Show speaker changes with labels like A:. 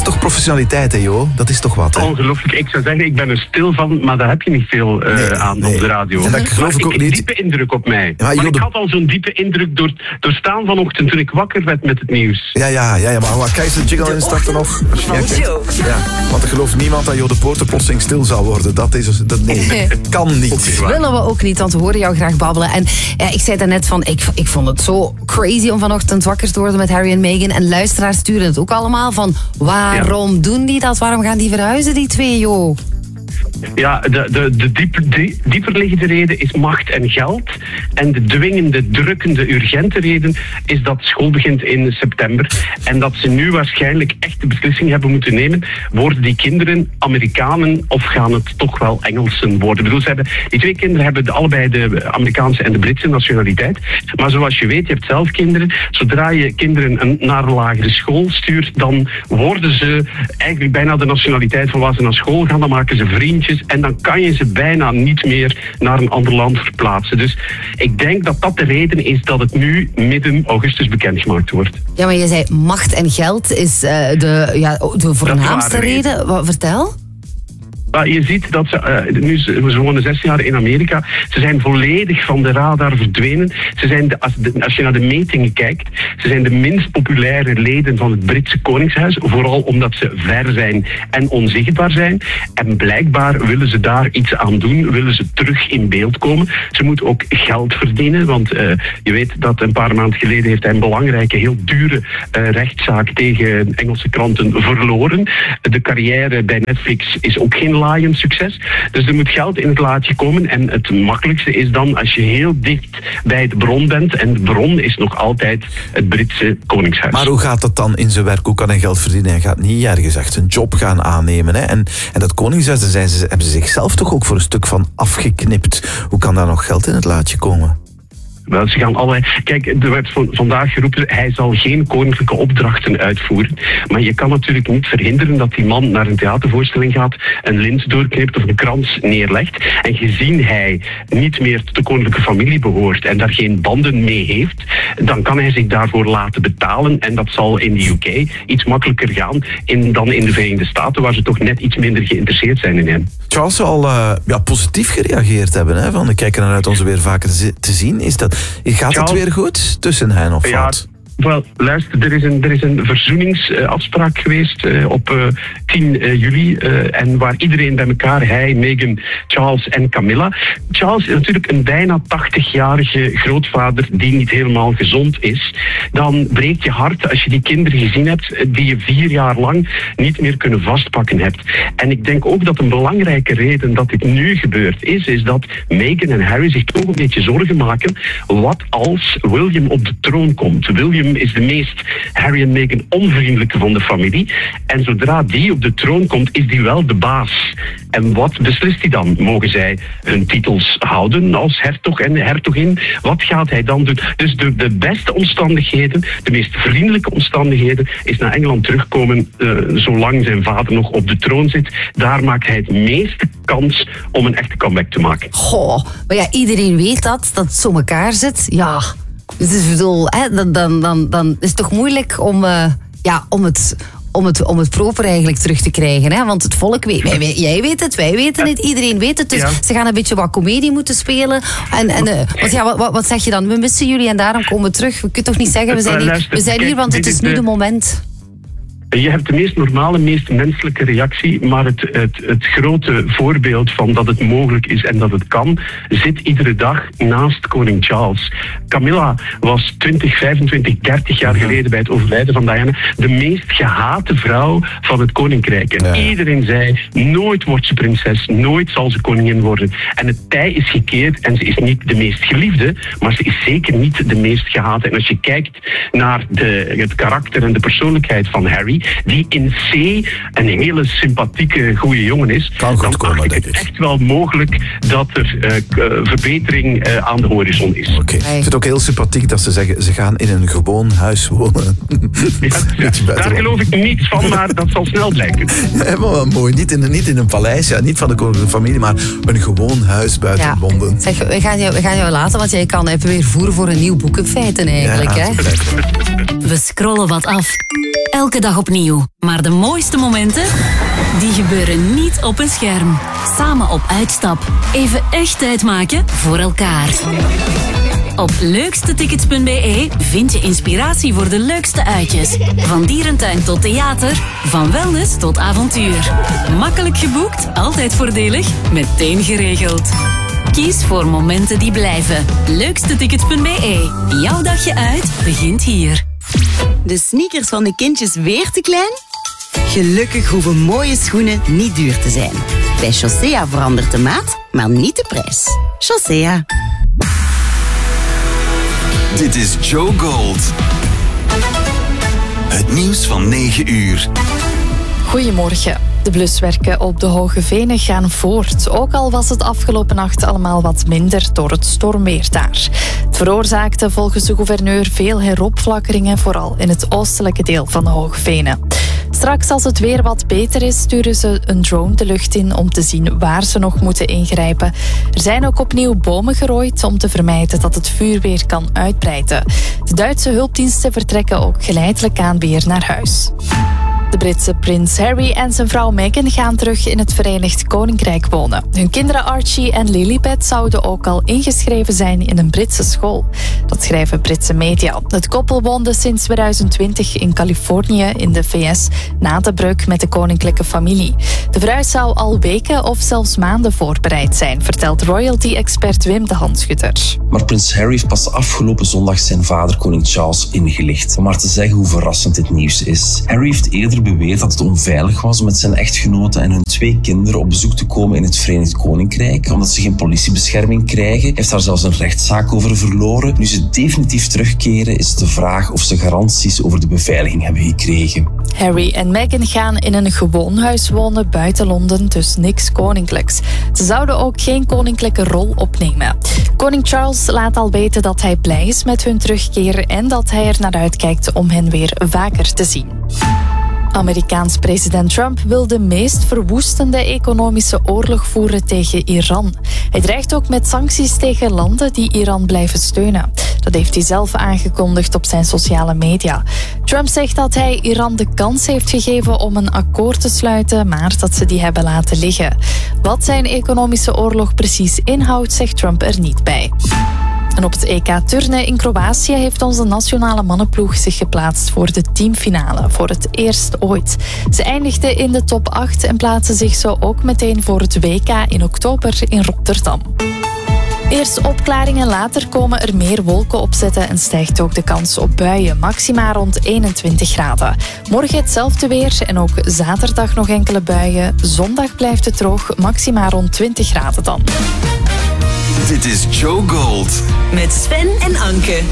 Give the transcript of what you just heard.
A: is toch professionaliteit, hè, Jo? Dat is toch wat, hè?
B: Ongelooflijk. Ik zou zeggen, ik ben er stil van, maar daar heb je niet veel aan op de radio.
A: En dat geloof ik ook niet.
B: Diepe indruk op mij.
A: Ja,
B: maar ik had al zo'n diepe indruk doorstaan vanochtend toen ik wakker werd met het nieuws.
A: Ja, maar wat krijg je de jingle instarten nog? Ja, want er gelooft niemand dat Jo de Poorter plotseling stil zou worden. Nee, kan niet.
C: Dat willen we ook niet, want we horen jou graag babbelen. En ik zei daarnet van, ik vond het zo crazy om vanochtend wakker te worden met Harry en Meghan. En luisteraars sturen het ook allemaal van, waarom doen die dat? Waarom gaan die verhuizen, die twee, joh?
B: Ja, de dieperliggende reden is macht en geld. En de dwingende, drukkende, urgente reden is dat school begint in september. En dat ze nu waarschijnlijk echt de beslissing hebben moeten nemen. Worden die kinderen Amerikanen of gaan het toch wel Engelsen worden? Ik bedoel, die twee kinderen hebben allebei de Amerikaanse en de Britse nationaliteit. Maar zoals je weet, je hebt zelf kinderen. Zodra je kinderen naar een lagere school stuurt, dan worden ze eigenlijk bijna de nationaliteit van waar ze naar school gaan. Dan maken ze vriendjes. En dan kan je ze bijna niet meer naar een ander land verplaatsen. Dus ik denk dat dat de reden is dat het nu midden augustus bekendgemaakt wordt.
C: Ja, maar je zei macht en geld is de voornaamste reden. Vertel.
B: Maar je ziet dat ze wonen 6 jaar in Amerika. Ze zijn volledig van de radar verdwenen. Ze zijn als je naar de metingen kijkt, ze zijn de minst populaire leden van het Britse Koningshuis. Vooral omdat ze ver zijn en onzichtbaar zijn. En blijkbaar willen ze daar iets aan doen. Willen ze terug in beeld komen. Ze moeten ook geld verdienen. Want je weet dat een paar maanden geleden heeft hij een belangrijke, heel dure rechtszaak tegen Engelse kranten verloren. De carrière bij Netflix is ook geen laaiend succes. Dus er moet geld in het laadje komen. En het makkelijkste is dan als je heel dicht bij de bron bent. En de bron is nog altijd het Britse Koningshuis.
A: Maar hoe gaat dat dan in zijn werk? Hoe kan hij geld verdienen? Hij gaat niet ergens echt een job gaan aannemen. Hè? En dat Koningshuis, daar hebben ze zichzelf toch ook voor een stuk van afgeknipt. Hoe kan daar nog geld in het laadje komen?
B: Wel, ze gaan allerlei... Kijk, er werd vandaag geroepen, hij zal geen koninklijke opdrachten uitvoeren. Maar je kan natuurlijk niet verhinderen dat die man naar een theatervoorstelling gaat, een lint doorknipt of een krans neerlegt. En gezien hij niet meer tot de koninklijke familie behoort en daar geen banden mee heeft, dan kan hij zich daarvoor laten betalen. En dat zal in de UK iets makkelijker gaan dan in de Verenigde Staten, waar ze toch net iets minder geïnteresseerd zijn in hem.
A: Charles zal positief gereageerd hebben. Hè? Van, we kijken eruit om ze weer vaker te zien. Gaat het weer goed tussen hen of wat?
B: Wel, luister, er is een verzoeningsafspraak geweest op 10 juli. En waar iedereen bij elkaar, hij, Meghan, Charles en Camilla. Charles is natuurlijk een bijna 80-jarige grootvader die niet helemaal gezond is. Dan breekt je hart als je die kinderen gezien hebt die je 4 jaar lang niet meer kunnen vastpakken hebt. En ik denk ook dat een belangrijke reden dat dit nu gebeurd is dat Meghan en Harry zich toch een beetje zorgen maken. Wat als William op de troon komt? William is de meest Harry en Meghan onvriendelijke van de familie. En zodra die op de troon komt, is die wel de baas. En wat beslist hij dan? Mogen zij hun titels houden als hertog en hertogin? Wat gaat hij dan doen? Dus de beste omstandigheden, de meest vriendelijke omstandigheden, is naar Engeland terugkomen zolang zijn vader nog op de troon zit. Daar maakt hij het meeste kans om een echte comeback te maken.
C: Goh, maar ja, iedereen weet dat het zo elkaar zit. Ja, dus ik bedoel, dan is het toch moeilijk om het proper eigenlijk terug te krijgen. Hè? Want het volk weet, jij weet het, wij weten het, iedereen weet het. Dus ze gaan een beetje wat comedie moeten spelen. Wat zeg je dan? We missen jullie en daarom komen we terug. We kunnen toch niet zeggen, we zijn hier, want het is nu de moment.
B: Je hebt de meest normale, meest menselijke reactie, maar het grote voorbeeld van dat het mogelijk is en dat het kan, zit iedere dag naast koning Charles. Camilla was 20, 25, 30 jaar geleden bij het overlijden van Diana de meest gehate vrouw van het koninkrijk. En iedereen zei, nooit wordt ze prinses, nooit zal ze koningin worden. En het tij is gekeerd en ze is niet de meest geliefde, maar ze is zeker niet de meest gehate. En als je kijkt naar het karakter en de persoonlijkheid van Harry, die in C een hele sympathieke, goede jongen is,
A: kan goed komen,
B: denk ik. Echt wel mogelijk dat er verbetering aan de horizon is.
A: Okay. Ik vind het ook heel sympathiek dat ze zeggen, ze gaan in een gewoon huis wonen.
B: Daar geloof ik niets van, maar dat zal snel blijken.
A: Ja, maar wel mooi. Niet in een paleis, niet van de koninklijke familie, maar een gewoon huis buiten Londen.
C: Zeg, we gaan jou laten, want jij kan even weer voeren voor een nieuw boek in feite eigenlijk. Hè?
D: We scrollen wat af. Elke dag op opnieuw. Maar de mooiste momenten, die gebeuren niet op een scherm. Samen op uitstap. Even echt tijd maken voor elkaar. Op leukstetickets.be vind je inspiratie voor de leukste uitjes. Van dierentuin tot theater, van wellness tot avontuur. Makkelijk geboekt, altijd voordelig, meteen geregeld. Kies voor momenten die blijven. Leukstetickets.be. Jouw dagje uit begint hier.
E: De sneakers van de kindjes weer te klein? Gelukkig hoeven mooie schoenen niet duur te zijn. Bij Chaussea verandert de maat, maar niet de prijs. Chaussea.
F: Dit is Joe Gold. Het nieuws van 9 uur.
G: Goedemorgen. De bluswerken op de Hoge Venen gaan voort. Ook al was het afgelopen nacht allemaal wat minder door het stormweer daar. Het veroorzaakte volgens de gouverneur veel heropflakkeringen, vooral in het oostelijke deel van de Hoge Venen. Straks, als het weer wat beter is, sturen ze een drone de lucht in om te zien waar ze nog moeten ingrijpen. Er zijn ook opnieuw bomen gerooid om te vermijden dat het vuur weer kan uitbreiden. De Duitse hulpdiensten vertrekken ook geleidelijk aan weer naar huis. De Britse prins Harry en zijn vrouw Meghan gaan terug in het Verenigd Koninkrijk wonen. Hun kinderen Archie en Lilibet zouden ook al ingeschreven zijn in een Britse school. Dat schrijven Britse media. Het koppel woonde sinds 2020 in Californië in de VS na de breuk met de koninklijke familie. De verhuis zou al weken of zelfs maanden voorbereid zijn, vertelt royalty-expert Wim de Hanschutter.
H: Maar prins Harry heeft pas afgelopen zondag zijn vader koning Charles ingelicht. Om maar te zeggen hoe verrassend dit nieuws is. Harry heeft eerder beweerd dat het onveilig was om met zijn echtgenote en hun 2 kinderen op bezoek te komen in het Verenigd Koninkrijk, omdat ze geen politiebescherming krijgen. Hij heeft daar zelfs een rechtszaak over verloren. Nu ze definitief terugkeren, is het de vraag of ze garanties over de beveiliging hebben gekregen.
G: Harry en Meghan gaan in een gewoon huis wonen buiten Londen, dus niks koninklijks. Ze zouden ook geen koninklijke rol opnemen. Koning Charles laat al weten dat hij blij is met hun terugkeer en dat hij er naar uitkijkt om hen weer vaker te zien. Amerikaans president Trump wil de meest verwoestende economische oorlog voeren tegen Iran. Hij dreigt ook met sancties tegen landen die Iran blijven steunen. Dat heeft hij zelf aangekondigd op zijn sociale media. Trump zegt dat hij Iran de kans heeft gegeven om een akkoord te sluiten, maar dat ze die hebben laten liggen. Wat zijn economische oorlog precies inhoudt, zegt Trump er niet bij. En op het EK turnen in Kroatië heeft onze nationale mannenploeg zich geplaatst voor de teamfinale, voor het eerst ooit. Ze eindigden in de top 8 en plaatsen zich zo ook meteen voor het WK in oktober in Rotterdam. Eerst opklaringen, later komen er meer wolken opzetten en stijgt ook de kans op buien, maxima rond 21 graden. Morgen hetzelfde weer en ook zaterdag nog enkele buien. Zondag blijft het droog, maxima rond 20 graden dan.
F: Dit is Joe Gold.
D: Met Sven en Anke.